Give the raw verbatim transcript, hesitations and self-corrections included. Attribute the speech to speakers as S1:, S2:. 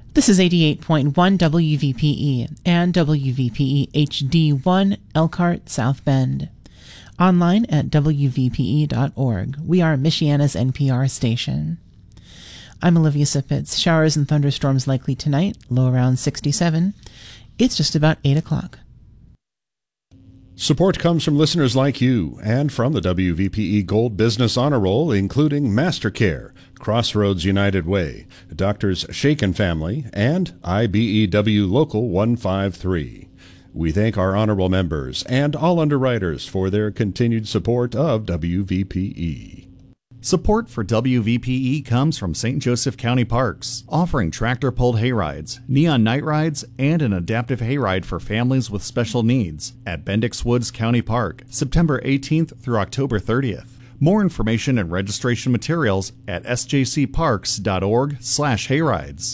S1: This is eighty-eight point one W V P E and W V P E H D one Elkhart, South Bend. Online at W V P E dot org. We are Michiana's N P R station. I'm Olivia Sipitz. Showers and thunderstorms likely tonight, low around sixty-seven. It's just about eight o'clock.
S2: Support comes from listeners like you and from the W V P E Gold Business Honor Roll, including MasterCare, Crossroads United Way, Doctors Shaken Family, and I B E W Local one five three. We thank our honorable members and all underwriters for their continued support of W V P E.
S3: Support for W V P E comes from Saint Joseph County Parks, offering tractor-pulled hayrides, neon night rides, and an adaptive hayride for families with special needs at Bendix Woods County Park, September eighteenth through October thirtieth. More information and registration materials at s j c parks dot org slash hayrides.